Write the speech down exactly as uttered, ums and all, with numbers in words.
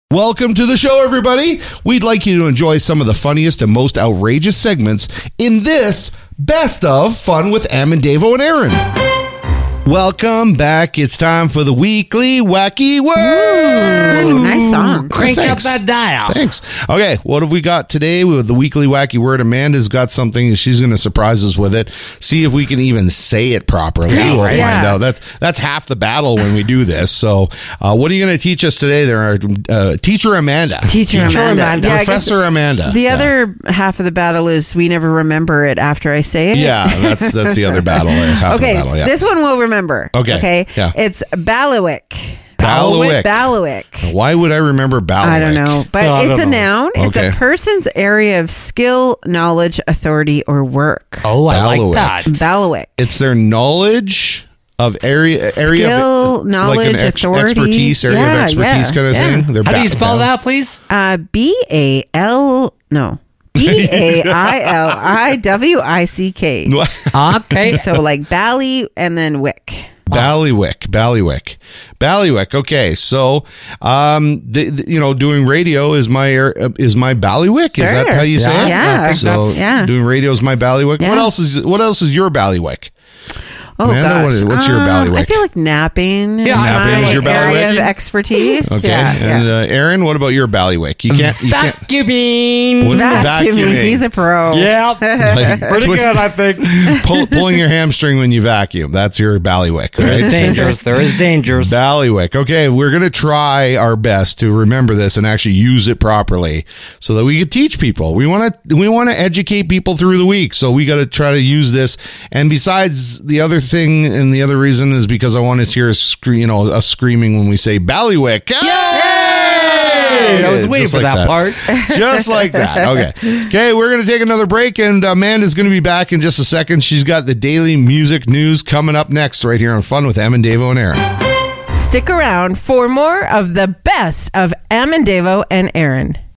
Welcome to the show, everybody. We'd like you to enjoy some of the funniest and most outrageous segments in this Best of Fun with Am and Davo and Aaron. Welcome back. It's time for the weekly wacky word. Ooh, nice song. Crank oh, up that dial. Thanks. Okay, what have we got today with the weekly wacky word? Amanda's got something. She's going to surprise us with it. See if we can even say it properly. Yeah, we'll right. find Yeah. out. That's that's half the battle when we do this. So, uh, what are you going to teach us today? There, are uh, Teacher Amanda, Teacher Amanda. Amanda. Yeah, I guess Professor Amanda. The Yeah. other half of the battle is we never remember it after I say it. Yeah, that's that's the other battle. uh, Half Okay, the battle. Yeah. this one we'll remember. Okay, Okay. yeah. It's Bailiwick. Bailiwick. Bailiwick. Why would I remember Bailiwick? I don't know, but No, I it's don't a know. noun. It's Okay. a person's area of skill, knowledge, authority, or work. Oh, I Bailiwick. like that. Bailiwick. It's their knowledge of area area Skill, of, knowledge, like an ex- authority. expertise, area Yeah, of expertise yeah, kind of yeah. thing. They're How do ba- you spell ba- that, please? Uh, B A L no B A I L I W I C K. Okay. So like Bally and then Wick. Ballywick, Ballywick, Ballywick. Okay, so um, the, the- you know, doing radio is my er- is my Ballywick. Is that Sure. how you say Yeah. it? Yeah, I think So that's- yeah. doing radio is my Ballywick. Yeah. What else is what else is your Ballywick? Oh Amanda, gosh. what is- what's your Um, Ballywick? I feel like napping. Yeah, is napping my is your Ballywick? area of expertise. Okay, Yeah, and yeah. uh, Aaron, what about your Ballywick? You can't. You can't Vacuuming. What- Vacuuming. vacuuming. He's a pro. Yeah. like, Pretty twist- good, I think. pull, pulling your hamstring when you vacuum. That's your Ballywick, There is right? dangerous. There is dangerous. Ballywick. Okay, we're going to try our best to remember this and actually use it properly so that we can teach people. We want to we want to educate people through the week. So we got to try to use this. And besides, the other thing and the other reason is because I want to hear a scre- you know, us screaming when we say Ballywick. Yay! I was waiting Just for like that, part. Just like that. Okay. Okay, we're going to take another break, and Amanda's going to be back in just a second. She's got the daily music news coming up next right here on Fun with Am and Davo and Aaron. Stick around for more of the best of Am and Davo and Aaron.